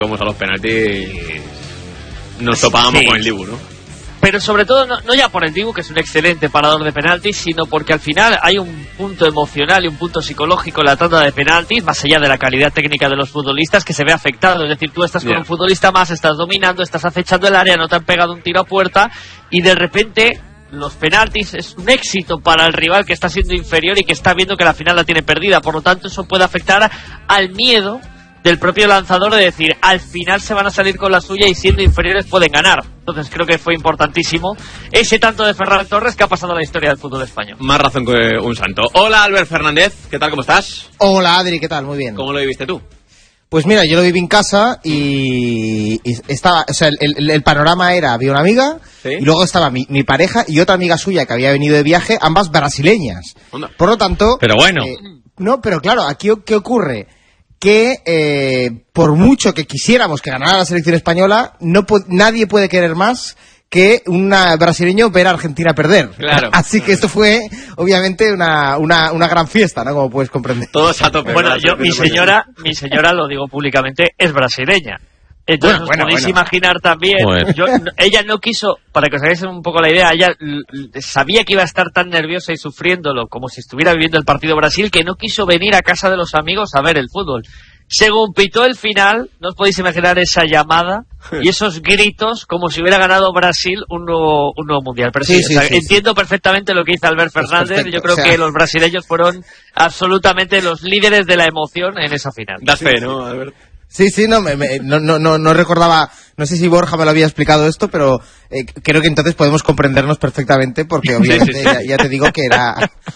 Vamos a los penaltis, nos topábamos con el Dibu, ¿no? Pero sobre todo, no ya por el Dibu, que es un excelente parador de penaltis, sino porque al final hay un punto emocional y un punto psicológico en la tanda de penaltis, más allá de la calidad técnica de los futbolistas, que se ve afectado. Es decir, tú estás con un futbolista más, estás dominando, estás acechando el área, no te han pegado un tiro a puerta, y de repente los penaltis es un éxito para el rival que está siendo inferior y que está viendo que la final la tiene perdida. Por lo tanto, eso puede afectar al miedo del propio lanzador de decir, al final se van a salir con la suya y siendo inferiores pueden ganar. Entonces creo que fue importantísimo ese tanto de Ferran Torres que ha pasado a la historia del fútbol español. Más razón que un santo. Hola, Albert Fernández, ¿qué tal? ¿Cómo estás? Hola, Adri, ¿qué tal? Muy bien. ¿Cómo lo viviste tú? Pues mira, yo lo viví en casa y estaba, o sea, el panorama era, había una amiga, ¿sí? Y luego estaba mi pareja y otra amiga suya que había venido de viaje, ambas brasileñas. ¿Onda? Por lo tanto... Pero bueno. No, pero claro, aquí ¿qué ocurre? Que por mucho que quisiéramos que ganara la selección española, nadie puede querer más que un brasileño ver a Argentina perder. Claro. Así que esto fue, obviamente, una gran fiesta, ¿no? Como puedes comprender. Todos a tope. Bueno, mi señora, lo digo públicamente, es brasileña. Entonces podéis imaginar también, ella no quiso, para que os hagáis un poco la idea, ella sabía que iba a estar tan nerviosa y sufriéndolo como si estuviera viviendo el partido Brasil, que no quiso venir a casa de los amigos a ver el fútbol. Según pitó el final, no os podéis imaginar esa llamada y esos gritos como si hubiera ganado Brasil un nuevo mundial. Pero sí, entiendo perfectamente lo que hizo Albert Fernández. Perfecto, yo creo que los brasileños fueron absolutamente los líderes de la emoción en esa final. Das fe, ¿no, Albert? Sí, no recordaba, no sé si Borja me lo había explicado esto, pero creo que entonces podemos comprendernos perfectamente, porque obviamente ya te digo que era,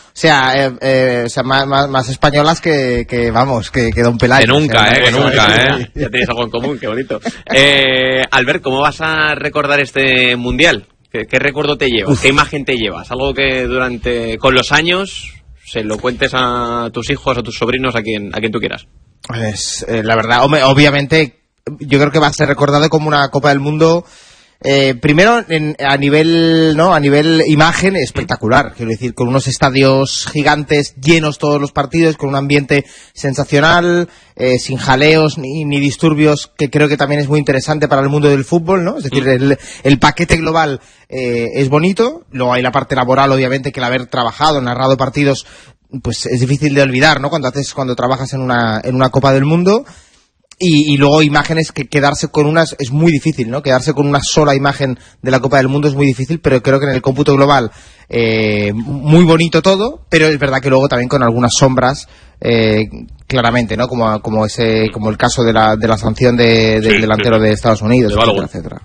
más españolas que Don Pelayo. Que nunca, Ya tenéis algo en común, qué bonito. Albert, ¿cómo vas a recordar este mundial? ¿Qué recuerdo te llevas? ¿Qué imagen te llevas? Algo que con los años se lo cuentes a tus hijos, a tus sobrinos, a quien tú quieras. Pues la verdad, obviamente yo creo que va a ser recordado como una Copa del Mundo primero a nivel imagen espectacular, quiero decir, con unos estadios gigantes llenos todos los partidos, con un ambiente sensacional, sin jaleos ni disturbios, que creo que también es muy interesante para el mundo del fútbol, ¿no? Es decir, el paquete global es bonito. Luego hay la parte laboral, obviamente, que el haber trabajado, narrado partidos, pues es difícil de olvidar, ¿no? Cuando trabajas en una Copa del Mundo. Y luego imágenes que quedarse con unas es muy difícil, ¿no? Quedarse con una sola imagen de la Copa del Mundo es muy difícil, pero creo que en el cómputo global muy bonito todo, pero es verdad que luego también con algunas sombras claramente, ¿no? Como el caso de la sanción del delantero de Estados Unidos, etcétera.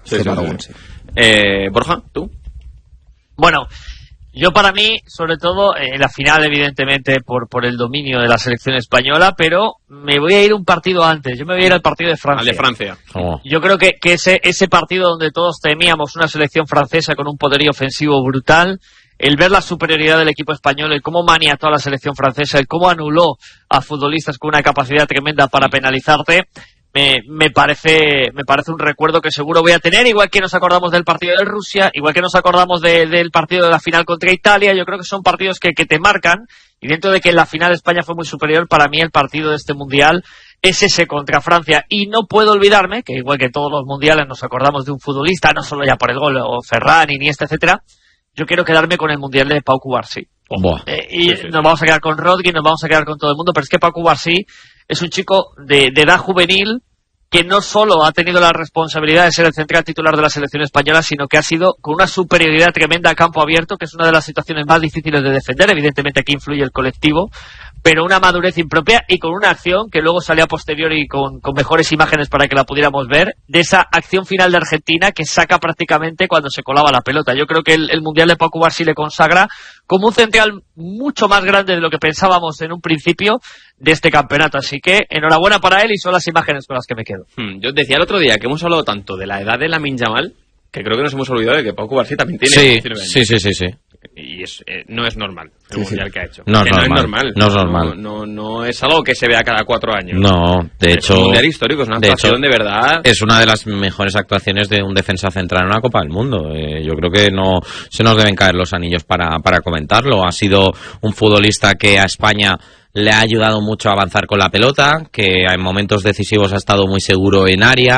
Borja, ¿tú? Bueno, yo para mí, sobre todo, la final evidentemente por el dominio de la selección española, pero me voy a ir un partido antes, yo me voy a ir al partido de Francia. Al de Francia. Yo creo que ese partido donde todos temíamos una selección francesa con un poderío ofensivo brutal, el ver la superioridad del equipo español, el cómo maniató a la selección francesa, el cómo anuló a futbolistas con una capacidad tremenda para penalizarte, me parece un recuerdo que seguro voy a tener, igual que nos acordamos del partido de Rusia, igual que nos acordamos del partido de la final contra Italia. Yo creo que son partidos que te marcan, y dentro de que en la final España fue muy superior, para mí el partido de este mundial es ese contra Francia. Y no puedo olvidarme que igual que todos los mundiales nos acordamos de un futbolista, no solo ya por el gol, o Ferran, Iniesta, etcétera, yo quiero quedarme con el mundial de Pau Cubarsí. Nos vamos a quedar con Rodri, nos vamos a quedar con todo el mundo, pero es que Pau Cubarsí es un chico de edad juvenil que no solo ha tenido la responsabilidad de ser el central titular de la selección española, sino que ha sido con una superioridad tremenda a campo abierto, que es una de las situaciones más difíciles de defender. Evidentemente aquí influye el colectivo, pero una madurez impropia y con una acción que luego salió a posteriori con mejores imágenes para que la pudiéramos ver, de esa acción final de Argentina que saca prácticamente cuando se colaba la pelota. Yo creo que el Mundial de Pau Cubarsí le consagra como un central mucho más grande de lo que pensábamos en un principio de este campeonato. Así que enhorabuena para él y son las imágenes con las que me quedo. Yo decía el otro día que hemos hablado tanto de la edad de Lamine Yamal, que creo que nos hemos olvidado de que Pau Cubarsí también tiene 19 años. Sí. Y no es normal el mundial que ha hecho. No es normal. No es algo que se vea cada 4 años. No, de hecho... Es un mundial histórico, es una actuación de verdad. Es una de las mejores actuaciones de un defensa central en una Copa del Mundo. Yo creo que no se nos deben caer los anillos para comentarlo. Ha sido un futbolista que a España le ha ayudado mucho a avanzar con la pelota, que en momentos decisivos ha estado muy seguro en área,